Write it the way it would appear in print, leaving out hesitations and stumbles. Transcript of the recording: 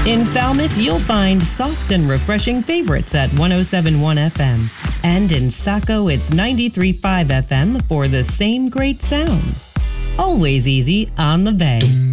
In Falmouth, you'll find soft and refreshing favorites at 107.1 FM. And in Saco, it's 93.5 FM for the same great sounds. Always easy on the bay.